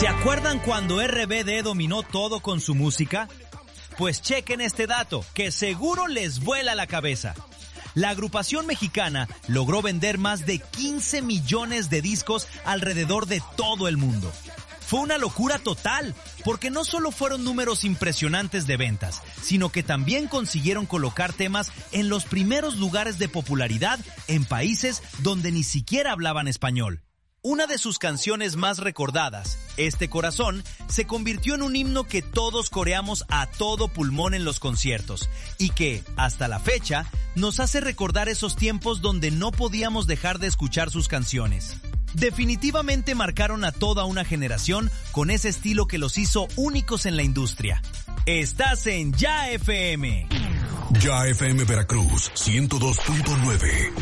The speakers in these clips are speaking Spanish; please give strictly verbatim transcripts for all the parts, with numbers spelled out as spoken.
¿Se acuerdan cuando R B D dominó todo con su música? Pues chequen este dato, que seguro les vuela la cabeza. La agrupación mexicana logró vender más de quince millones de discos alrededor de todo el mundo. Fue una locura total, porque no solo fueron números impresionantes de ventas, sino que también consiguieron colocar temas en los primeros lugares de popularidad en países donde ni siquiera hablaban español. Una de sus canciones más recordadas, Este Corazón, se convirtió en un himno que todos coreamos a todo pulmón en los conciertos y que, hasta la fecha, nos hace recordar esos tiempos donde no podíamos dejar de escuchar sus canciones. Definitivamente marcaron a toda una generación con ese estilo que los hizo únicos en la industria. Estás en Ya F M. Ya F M Veracruz, ciento dos punto nueve.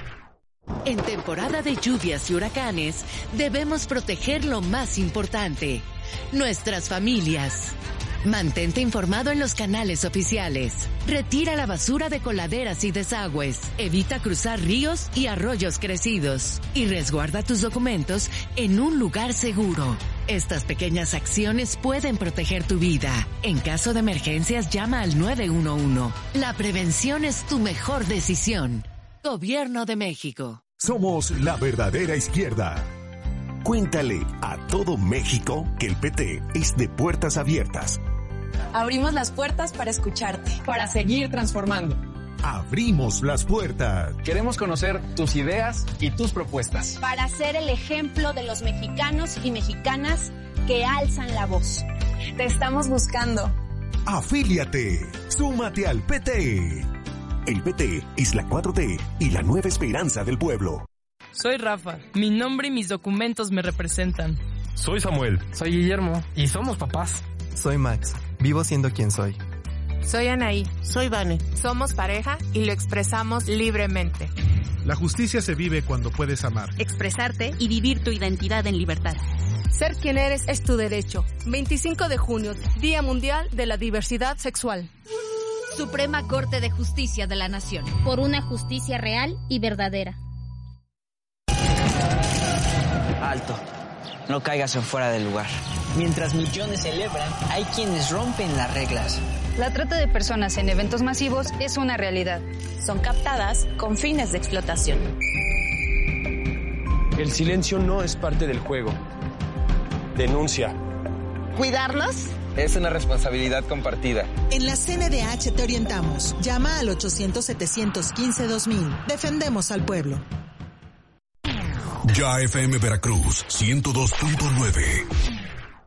En temporada de lluvias y huracanes, debemos proteger lo más importante, nuestras familias. Mantente informado en los canales oficiales. Retira la basura de coladeras y desagües. Evita cruzar ríos y arroyos crecidos. Y resguarda tus documentos en un lugar seguro. Estas pequeñas acciones pueden proteger tu vida. En caso de emergencias, llama al nueve uno uno. La prevención es tu mejor decisión. Gobierno de México. Somos la verdadera izquierda. Cuéntale a todo México que el P T es de puertas abiertas. Abrimos las puertas para escucharte, para seguir transformando. Abrimos las puertas. Queremos conocer tus ideas y tus propuestas. Para ser el ejemplo de los mexicanos y mexicanas que alzan la voz. Te estamos buscando. Afíliate. Súmate al P T. El P T es la cuatro T y la nueva esperanza del pueblo. Soy Rafa. Mi nombre y mis documentos me representan. Soy Samuel. Soy Guillermo. Y somos papás. Soy Max. Vivo siendo quien soy. Soy Anaí. Soy Vane. Somos pareja y lo expresamos libremente. La justicia se vive cuando puedes amar, expresarte y vivir tu identidad en libertad. Ser quien eres es tu derecho. veinticinco de junio, Día Mundial de la Diversidad Sexual. Suprema Corte de Justicia de la Nación. Por una justicia real y verdadera. Alto. No caigas en fuera del lugar. Mientras millones celebran, hay quienes rompen las reglas. La trata de personas en eventos masivos es una realidad. Son captadas con fines de explotación. El silencio no es parte del juego. Denuncia. ¿Cuidarlos? Es una responsabilidad compartida. En la C N D H te orientamos. Llama al ochocientos, setecientos quince, dos mil. Defendemos al pueblo. Ya F M Veracruz, ciento dos punto nueve.